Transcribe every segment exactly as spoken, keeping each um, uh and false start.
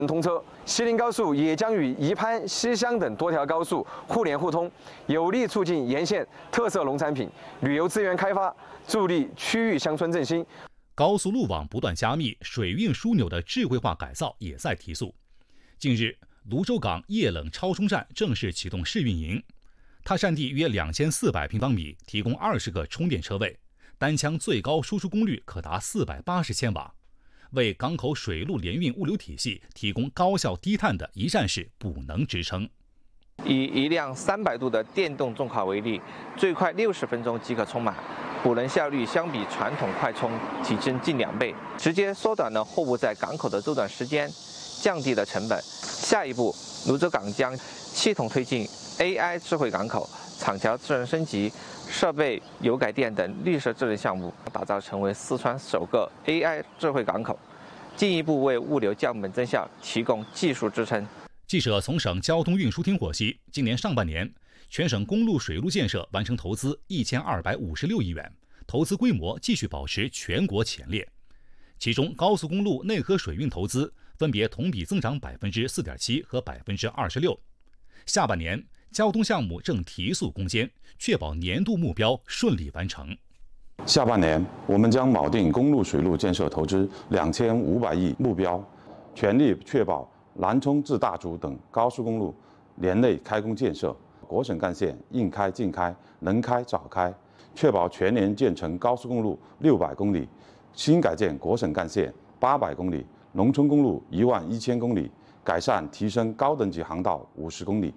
通车，西宁高速也将与宜潘、西乡等多条高速互联互通，有力促进沿线特色农产品、旅游资源开发，助力区域乡村振兴。 高速路网不断加密，水运枢纽的智慧化改造也在提速。近日，泸州港液冷超充站正式启动试运营，它占地约两千四百平方米，提供二十个充电车位，单枪最高输出功率可达四百八十千瓦。为港口水陆联运物流体系提供高效低碳的一站式补能支撑。 以一辆三百度的电动重卡为例，最快六十分钟即可充满，补能效率相比传统快充提升近两倍，直接缩短了货物在港口的周转时间，降低了成本。下一步，泸州港将系统推进 A I 智慧港口、厂桥智能升级、设备油改电等绿色智能项目，打造成为四川首个 A I 智慧港口，进一步为物流降本增效提供技术支撑。 记者从省交通运输厅获悉，今年上半年，全省公路水路建设完成投资一千二百五十六亿元，投资规模继续保持全国前列。其中，高速公路内河水运投资分别同比增长百分之四点七和百分之二十六。下半年，交通项目正提速攻坚，确保年度目标顺利完成。 下半年，我们将锚定公路水路建设投资两千五百亿目标，全力确保南充至大竹等高速公路年内开工建设，国省干线应开尽开，能开早开，确保全年建成高速公路六百公里，新改建国省干线八百公里，农村公路一万一千公里，改善提升高等级航道五十公里。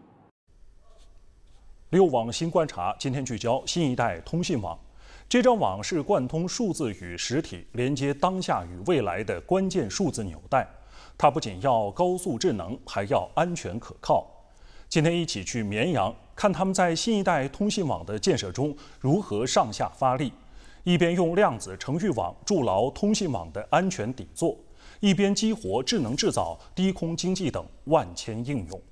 六网新观察今天聚焦新一代通信网。这张网是贯通数字与实体，连接当下与未来的关键数字纽带。它不仅要高速智能，还要安全可靠。今天一起去绵阳，看他们在新一代通信网的建设中如何上下发力，一边用量子程域网筑牢通信网的安全底座，一边激活智能制造、低空经济等万千应用。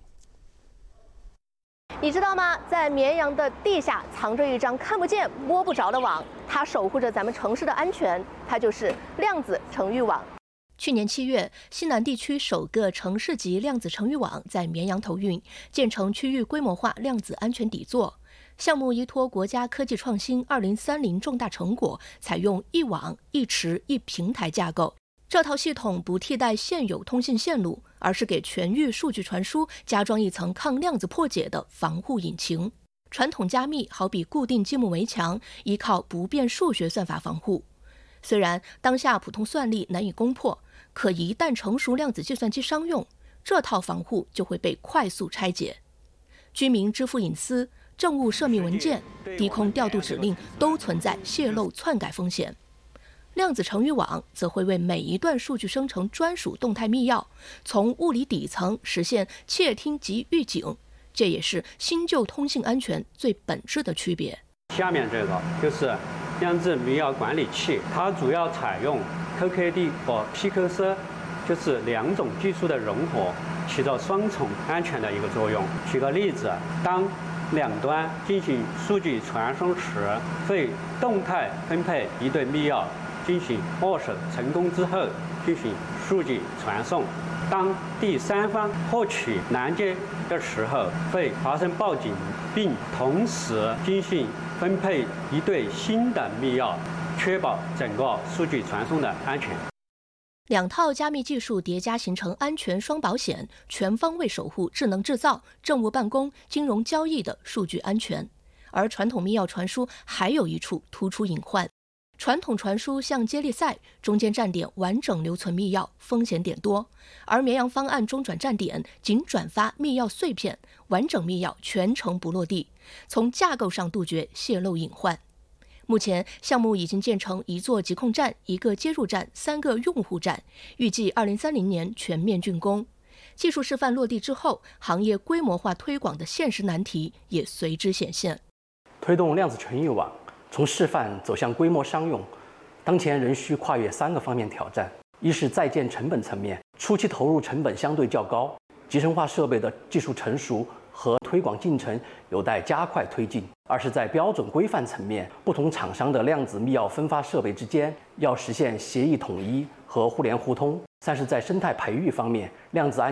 你知道吗？在绵阳的地下藏着一张看不见、摸不着的网，它守护着咱们城市的安全。它就是量子程域网。去年七月，西南地区首个城市级量子程域网在绵阳投运，建成区域规模化量子安全底座。项目依托国家科技创新二零三零重大成果，采用一网一池一平台架构。这套系统不替代现有通信线路，而是给全域数据传输加装一层抗量子破解的防护引擎。传统加密好比固定积木围墙，依靠不变数学算法防护。虽然当下普通算力难以攻破，可一旦成熟量子计算机商用，这套防护就会被快速拆解。居民支付隐私、政务涉密文件、低空调度指令都存在泄露篡改风险。量子程域网则会为每一段数据生成专属动态密钥，从物理底层实现窃听及预警，这也是新旧通信安全最本质的区别。 下面这个就是量子密钥管理器，它主要采用 Q K D 和 P Q C， 就是两种技术的融合，起到双重安全的一个作用。举个例子，当两端进行数据传送时，会动态分配一对密钥，进行握手成功之后，进行数据传送。当第三方获取拦截的时候，会发生报警，并同时进行分配一对新的密钥，确保整个数据传送的安全。 两套加密技术叠加形成安全双保险，全方位守护智能制造、政务办公、金融交易的数据安全。而传统密钥传输还有一处突出隐患。传统传输像接力赛，中间站点完整留存密钥，风险点多；而绵阳方案中转站点仅转发密钥碎片，完整密钥全程不落地，从架构上杜绝泄露隐患。目前，项目已经建成一座疾控站、一个接入站、三个用户站，预计二零三零年全面竣工。技术示范落地之后，行业规模化推广的现实难题也随之显现。 推动量子程域网从示范走向规模商用，当前仍需跨越三个方面挑战：一是在建成本层面，初期投入成本相对较高，集成化设备的技术成熟和推广进程有待加快推进；二是在标准规范层面，不同厂商的量子密钥分发设备之间要实现协议统一和互联互通， 三是在生态培育方面，量子安